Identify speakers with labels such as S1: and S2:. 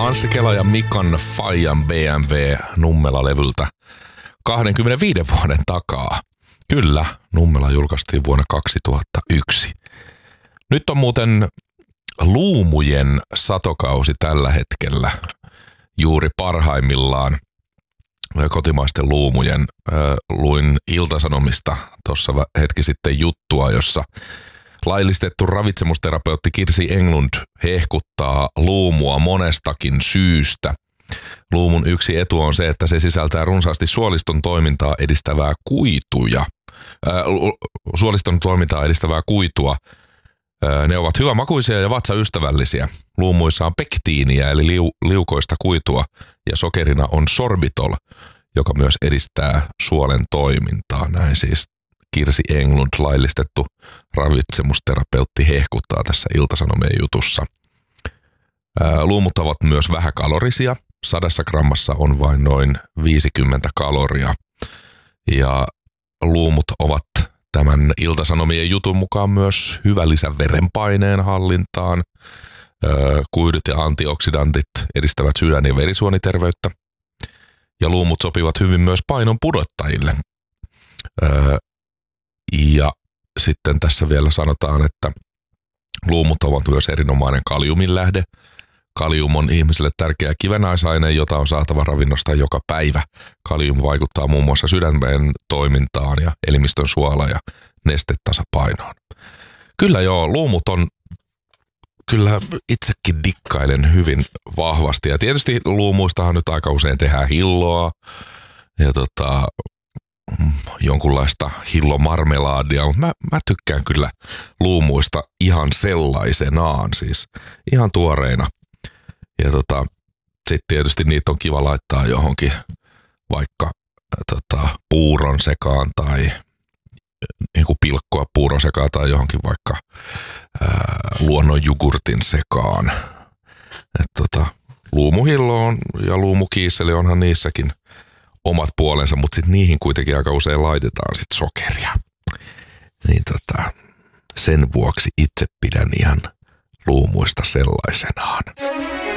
S1: Anssi Kela ja Mikan Fajan BMW Nummela-levyltä 25 vuoden takaa. Kyllä, Nummela julkaistiin vuonna 2001. Nyt on muuten luumujen satokausi tällä hetkellä juuri parhaimmillaan. Kotimaisten luumujen. Luin Ilta-Sanomista tuossa hetki sitten juttua, jossa laillistettu ravitsemusterapeutti Kirsi Englund hehkuttaa luumua monestakin syystä. Luumun yksi etu on se, että se sisältää runsaasti suoliston toimintaa edistävää kuitua. Ne ovat hyvämakuisia ja vatsaystävällisiä. Luumuissa on pektiiniä eli liukoista kuitua ja sokerina on sorbitol, joka myös edistää suolen toimintaa. Näin siis Kirsi Englund, laillistettu ravitsemusterapeutti, hehkuttaa tässä Ilta-Sanomien jutussa. Luumut ovat myös vähäkalorisia. 100 grammassa on vain noin 50 kaloria. Ja luumut ovat tämän Ilta-Sanomien jutun mukaan myös hyvä lisä verenpaineen hallintaan. Kuidut ja antioksidantit edistävät sydän- ja verisuoniterveyttä. Ja luumut sopivat hyvin myös painon pudottajille. Ja sitten tässä vielä sanotaan, että luumut ovat myös erinomainen kaliumin lähde. Kalium on ihmiselle tärkeä kivenaisaine, jota on saatava ravinnosta joka päivä. Kalium vaikuttaa muun muassa sydämen toimintaan ja elimistön suola- ja nestetasapainoon. Kyllä joo, luumut on, kyllä itsekin dikkailen hyvin vahvasti. Ja tietysti luumuistahan nyt aika usein tehdään hilloa ja jonkunlaista hillomarmelaadia, mutta mä tykkään kyllä luumuista ihan sellaisenaan, siis ihan tuoreina. Ja sitten tietysti niitä on kiva laittaa johonkin vaikka puuron sekaan tai niinku pilkkoa puuron sekaan tai johonkin vaikka luonnon jogurtin sekaan. Luumuhillo on, ja luumukiisseli onhan niissäkin omat puolensa, mutta sitten niihin kuitenkin aika usein laitetaan sit sokeria. Niin sen vuoksi itse pidän ihan luumuista sellaisenaan.